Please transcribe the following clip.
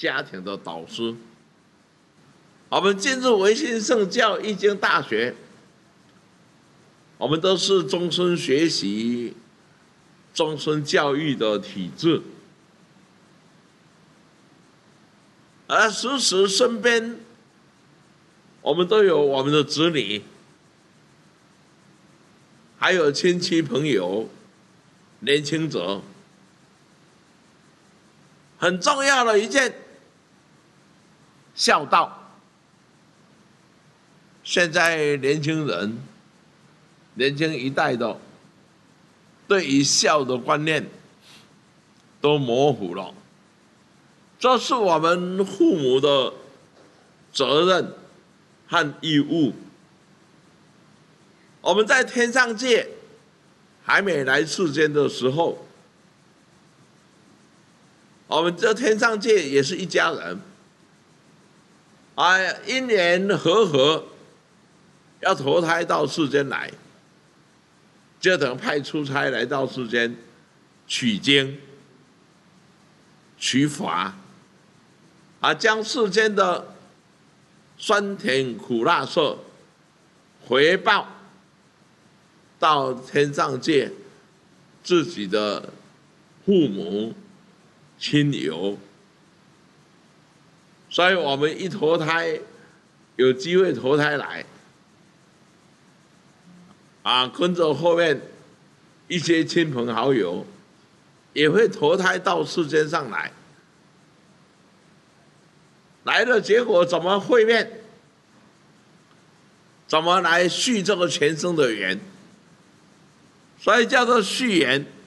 家庭的导师。我们进入维新圣教易经大学，我们都是终身学习、终身教育的体制，而时时身边，我们都有我们的子女，还有亲戚朋友、年轻者。很重要的一件，孝道。现在年轻人、年轻一代的，对于孝的观念都模糊了。这是我们父母的责任和义务。我们在天上界还没来世间的时候，我们这天上界也是一家人，因缘和合，要投胎到世间来，就等派出差来到世间取经、取法，将世间的酸甜苦辣涩回报到天上界自己的父母亲友。所以我们一投胎，有机会投胎来，跟着后面一些亲朋好友，也会投胎到世间上来。来的结果怎么会面？怎么来续这个前生的缘？所以叫做续缘。